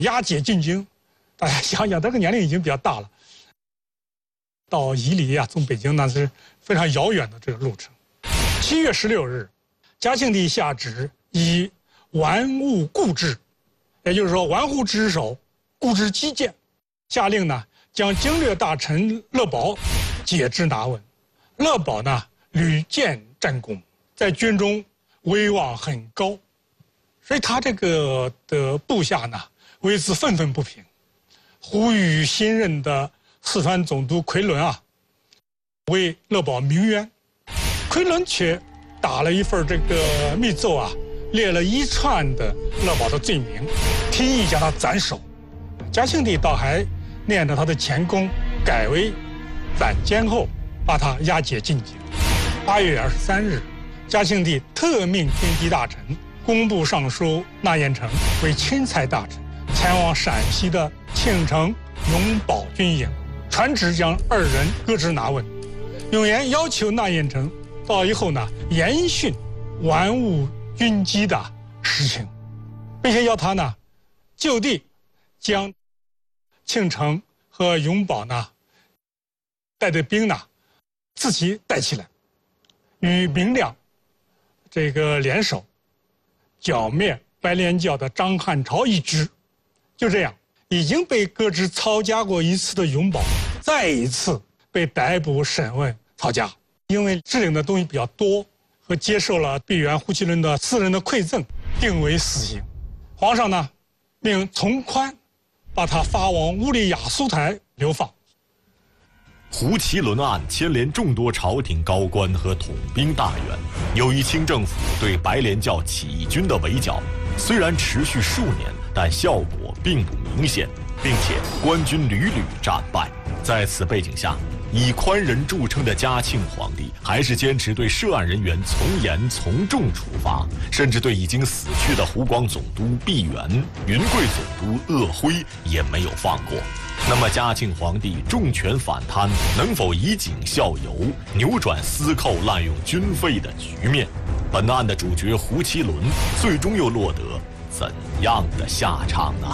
押解进京。大家想想，这个年龄已经比较大了，到伊犁啊，从北京那是非常遥远的这个路程。7月16日，嘉庆帝下旨以玩物固制，也就是说玩忽职守，固执己见，下令呢将经略大臣乐宝解职拿问。乐宝呢屡建战功，在军中威望很高，所以他这个的部下呢为之愤愤不平，呼吁新任的四川总督奎伦啊为乐宝鸣冤。奎伦却打了一份这个密奏啊，列了一串的乐宝的罪名，提议将他斩首。嘉庆帝倒还念着他的前功，改为斩监后，把他押解进京。8月23日，嘉庆帝特命军机大臣、工部尚书纳彦成为钦差大臣，前往陕西的庆城、永保军营，传旨将2人革职拿问。永言要求纳彦成到以后呢，严训玩物军机的实情，并且要他呢就地将庆城和永保呢带的兵呢自己带起来，与明亮这个联手剿灭白莲教的张汉朝一支。就这样，已经被革职抄家过一次的永保，再一次被逮捕审问抄家，因为支领的东西比较多，和接受了毕沅、胡其伦的私人的馈赠，定为死刑。皇上呢命从宽把他发往乌里雅苏台流放。 胡其伦案牵连众多朝廷高官和统兵大员。由于清政府对白莲教起义军的围剿虽然持续数年，但效果并不明显，并且官军屡屡战败。在此背景下，以宽仁著称的嘉庆皇帝还是坚持对涉案人员从严从重处罚，甚至对已经死去的湖广总督毕沅、云贵总督鄂辉也没有放过。那么嘉庆皇帝重拳反贪，能否以儆效尤，扭转私寇滥用军费的局面？本案的主角胡其伦最终又落得怎样的下场呢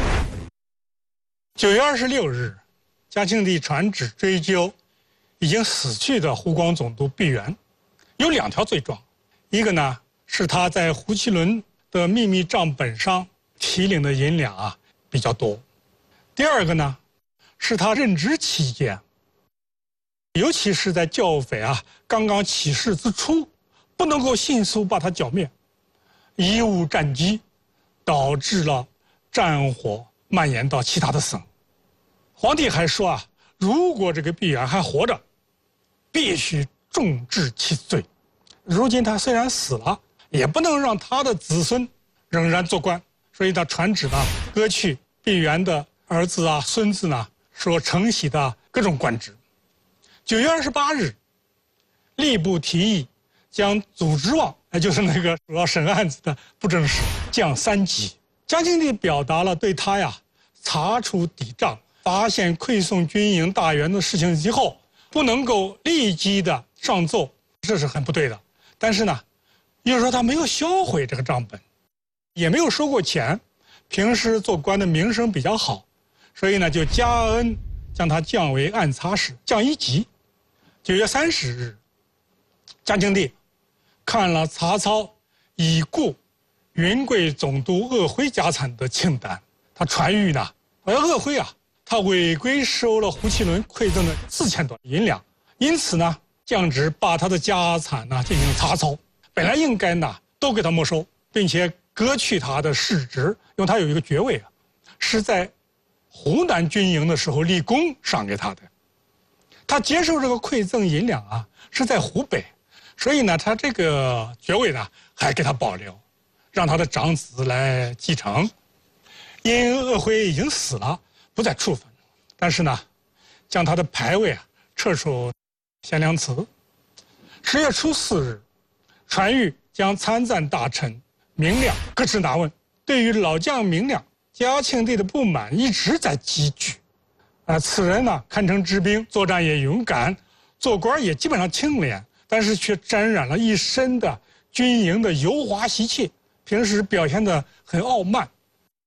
？9月26日，嘉庆帝传旨追究已经死去的湖广总督毕沅，有2条罪状，一个呢是他在胡其伦的秘密账本上提领的银两啊比较多，第二个呢是他任职期间，尤其是在教匪啊刚刚起事之初，不能够迅速把他剿灭，贻误战机，导致了战火蔓延到其他的省。皇帝还说啊，如果这个毕沅还活着，必须重治其罪。如今他虽然死了，也不能让他的子孙仍然做官，所以他传旨呢，割去毕沅的儿子啊、孙子呢所承袭的各种官职。9月28日，吏部提议将祖之望，也就是那个主要审案子的布政使，降3级。嘉庆帝表达了对他呀查处抵账、发现馈送军营大员的事情以后，不能够立即的上奏，这是很不对的。但是呢，又说他没有销毁这个账本，也没有收过钱，平时做官的名声比较好，所以呢就加恩将他降为按察使，降1级。9月30日，嘉庆帝看了查抄已故云贵总督鄂辉家产的清单，他传谕呢，鄂辉啊，他违规收了胡其伦馈赠的4000多银两，因此呢，降旨把他的家产呢进行查抄，本来应该呢都给他没收，并且革去他的世职，因为他有一个爵位啊，是在湖南军营的时候立功赏给他的。他接受这个馈赠银两啊，是在湖北，所以呢，他这个爵位呢还给他保留，让他的长子来继承。因鄂辉已经死了，不再处分，但是呢，将他的牌位啊撤出贤良祠。10月初4日，传谕将参赞大臣明亮革职拿问。对于老将明亮，嘉庆帝的不满一直在积聚。此人呢堪称知兵，作战也勇敢，做官也基本上清廉，但是却沾染了一身的军营的油滑习气，平时表现得很傲慢。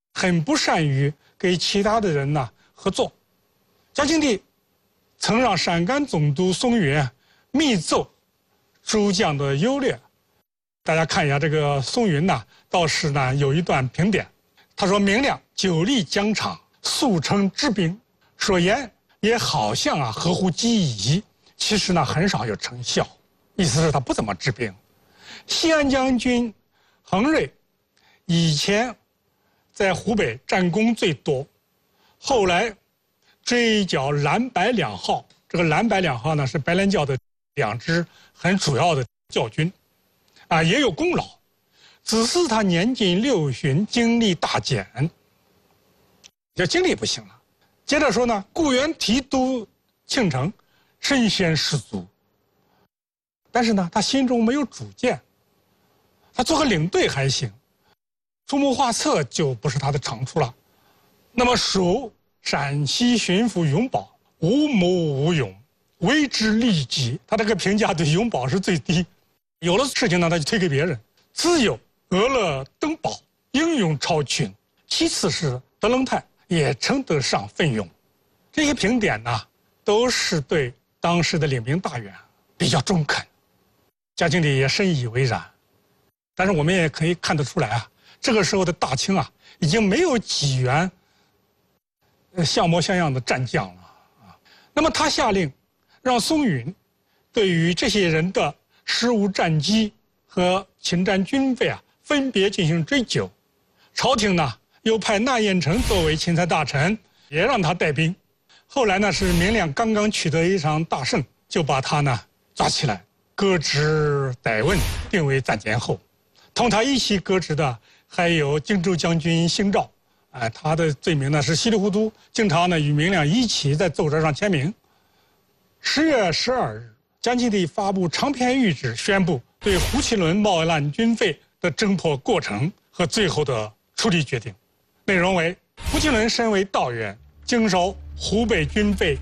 很不善于给其他的人呢合作。嘉庆帝曾让陕甘总督松云密奏诸将的优劣。大家看一下这个松云呢，倒是呢有一段评点，他说：“明亮久历疆场，速成之兵，所言也好像合乎机宜，其实呢很少有成效。”意思是他不怎么治兵。西安将军恒瑞以前在湖北战功最多，后来追剿蓝白两号，这个蓝白两号呢是白莲教的2支很主要的教军，也有功劳。只是他年近60旬，精力大减，这精力不行了。接着说呢，顾源提督庆城，身先士卒，但是呢，他心中没有主见。他做个领队还行，出谋划策就不是他的长处了。那么属陕西巡抚永保，无谋无勇，为之利己。他这个评价对永保是最低，有了事情呢，他就推给别人。自有俄勒登堡，英勇超群。其次是德楞泰，也称得上奋勇。这些评点呢，都是对当时的领兵大员比较中肯。嘉庆帝也深以为然。但是我们也可以看得出来这个时候的大清已经没有几员像模像样的战将了那么他下令让松允对于这些人的实物战绩和勤战军费分别进行追究。朝廷呢又派纳彦成作为钦差大臣，也让他带兵。后来呢是明亮刚刚取得一场大胜，就把他呢抓起来，革职逮问，定为暂监后。同他一起革职的还有荆州将军兴肇，他的罪名呢是稀里糊涂，经常呢与明亮一起在奏折上签名。10月12日，嘉庆帝发布长篇谕旨，宣布对胡其伦冒滥军费的侦破过程和最后的处理决定。内容为：胡其伦身为道员，经收湖北军费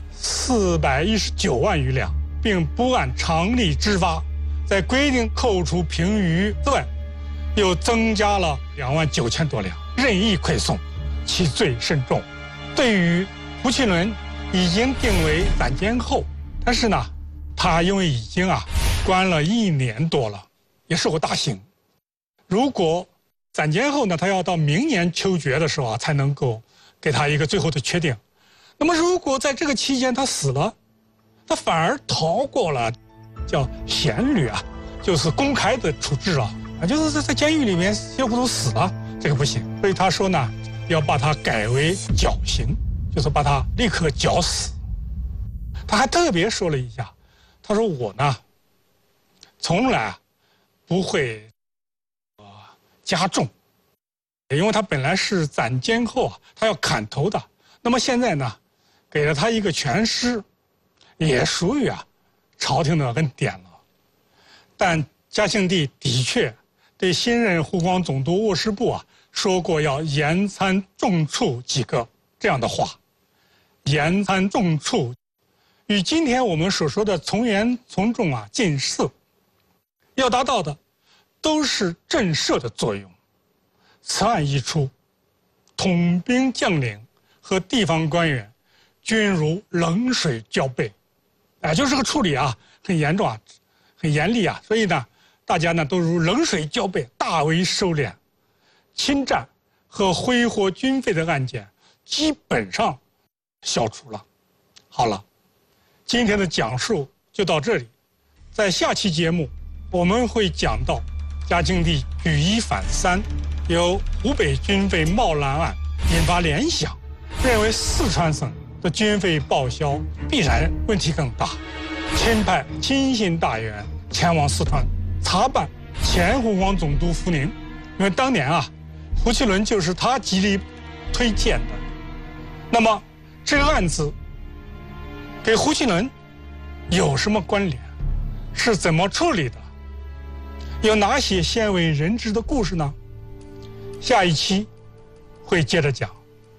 419万余两，并不按常例支发，在规定扣除评余之外，又增加了2万9千多两，任意馈送，其罪甚重。对于胡其伦已经定为暂监后，但是呢，他因为已经关了1年多了，也受过大刑。如果暂监后呢，他要到明年秋决的时候才能够给他一个最后的确定。那么如果在这个期间他死了，他反而逃过了叫贤律就是公开的处置就是在监狱里面稀里糊涂死了，这个不行。所以他说呢，要把它改为绞刑，就是把他立刻绞死。他还特别说了一下，他说我呢，从来不会加重，因为他本来是暂监后他要砍头的，那么现在呢，给了他一个全尸，也属于朝廷的恩典了。但嘉庆帝的确对新任湖广总督沃师部说过要严参重处几个这样的话。严参重处与今天我们所说的从严从重近似，要达到的都是震慑的作用。此案一出，统兵将领和地方官员均如冷水浇背，就是这个处理很严重很严厉所以呢，大家呢都如冷水浇背，大为收敛。侵占和挥霍军费的案件基本上消除了。好了，今天的讲述就到这里，在下期节目我们会讲到嘉庆帝举一反三，由湖北军费冒滥案引发联想，认为四川省的军费报销必然问题更大，钦派亲信大员前往四川查办前湖广总督福宁，因为当年胡其伦就是他极力推荐的。那么这个案子给胡其伦有什么关联？是怎么处理的？有哪些鲜为人知的故事呢？下一期会接着讲。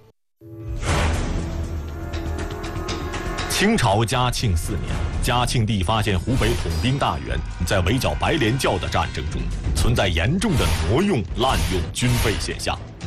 清朝嘉庆4年，嘉庆帝发现湖北统兵大员在围剿白莲教的战争中存在严重的挪用、滥用军费现象，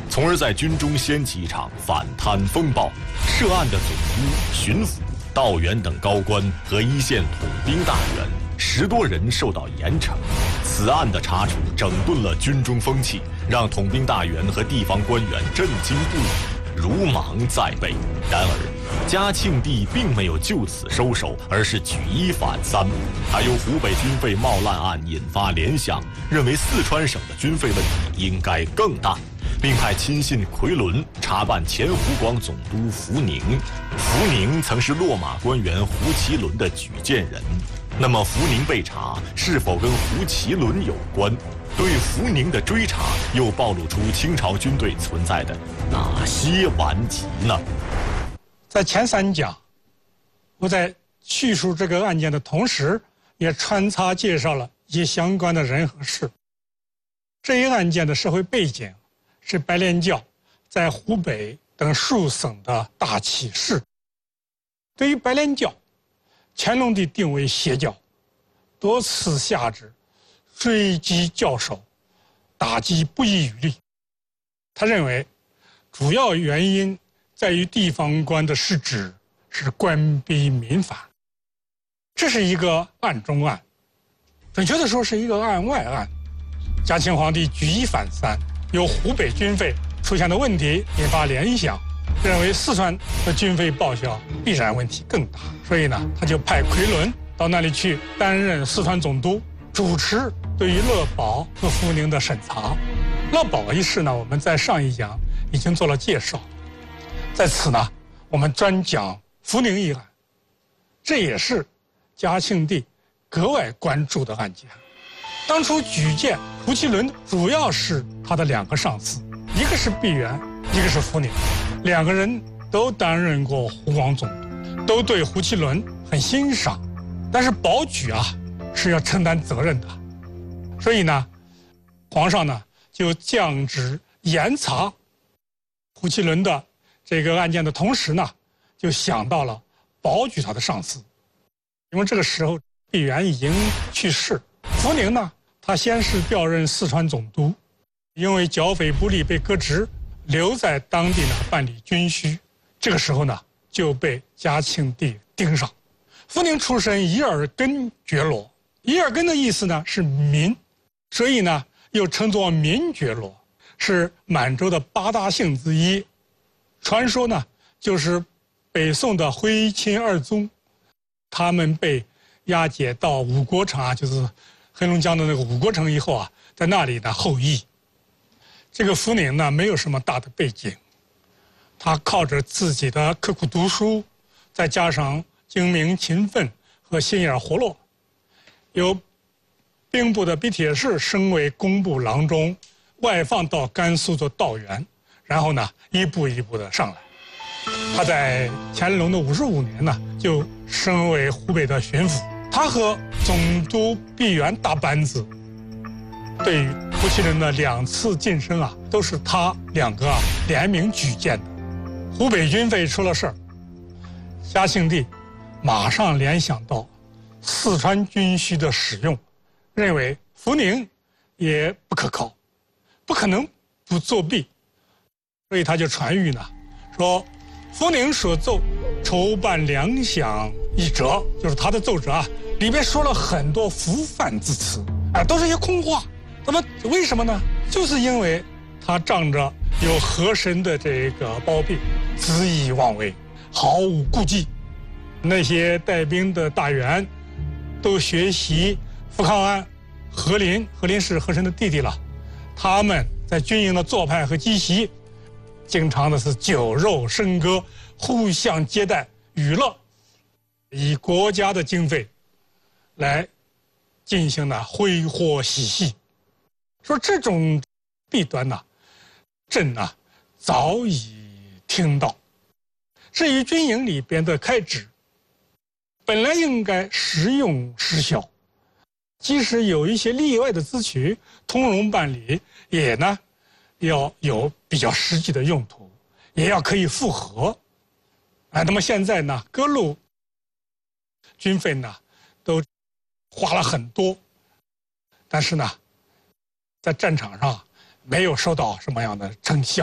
从而在军中掀起一场反贪风暴。涉案的总督、巡抚、道员等高官和一线统兵大员10多人受到严惩。此案的查处整顿了军中风气，让统兵大员和地方官员震惊不已，如芒在背。然而，嘉庆帝并没有就此收手，而是举一反三。他由湖北军费冒滥案引发联想，认为四川省的军费问题应该更大，并派亲信奎伦查办前湖广总督福宁。福宁曾是落马官员胡其伦的举荐人。那么福宁被查是否跟胡其伦有关？对福宁的追查又暴露出清朝军队存在的哪些顽疾呢？ 在前3讲，我在叙述这个案件的同时，也穿插介绍了一些相关的人和事。这一案件的社会背景是白莲教在湖北等数省的大起事。对于白莲教，乾隆帝定为邪教，多次下旨追击教首，打击不遗余力。他认为，主要原因在于地方官的失职，是官逼民反。这是一个案中案，准确的说是一个案外案。嘉庆皇帝举一反三，由湖北军费出现的问题引发联想，认为四川的军费报销必然问题更大，所以呢，他就派奎伦到那里去担任四川总督，主持对于乐宝和福宁的审查。乐宝一事呢，我们在上一讲已经做了介绍，在此呢，我们专讲福宁一案，这也是嘉庆帝格外关注的案件。当初举荐胡其伦，主要是他的2个上司，一个是毕沅，一个是福宁，2个人都担任过湖广总督，都对胡其伦很欣赏。但是保举啊是要承担责任的，所以呢，皇上呢就降旨严查胡其伦的这个案件的同时呢，就想到了保举他的上司，因为这个时候毕沅已经去世，福宁呢，他先是调任四川总督，因为剿匪不力被革职，留在当地呢办理军需。这个时候呢，就被嘉庆帝盯上。福宁出身伊尔根觉罗，伊尔根的意思呢是民，所以呢又称作民觉罗，是满洲的8大姓之一。传说呢就是北宋的徽钦2宗，他们被押解到五国城啊，就是黑龙江的那个五国城以后啊，在那里呢后裔。这个福宁呢没有什么大的背景，他靠着自己的刻苦读书，再加上精明勤奋和心眼活络，由兵部的笔帖使升为工部郎中，外放到甘肃做道员，然后呢一步一步的上来。他在乾隆的55年呢就升为湖北的巡抚。他和总督毕沅大班子对于胡其伦的2次晋升啊，都是他2个联名举荐的。湖北军费出了事儿，嘉庆帝马上联想到四川军需的使用，认为福宁也不可靠，不可能不作弊，所以他就传谕呢，说福宁所奏筹办粮饷一折，就是他的奏折啊，里边说了很多浮泛之词啊，都是一些空话。那么为什么呢？就是因为他仗着有和珅的这个包庇，恣意妄为，毫无顾忌。那些带兵的大员都学习福康安、和林，和林是和珅的弟弟了。他们在军营的做派和积习，经常的是酒肉笙歌，互相接待娱乐，以国家的经费来进行了挥霍嬉戏。说这种弊端呢，朕呢早已听到。至于军营里边的开支，本来应该实用实效，即使有一些例外的支取，通融办理，也呢要有比较实际的用途，也要可以复核。那么现在呢，各路军费呢都花了很多，但是呢，在战场上没有收到什么样的成效，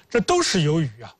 这都是由于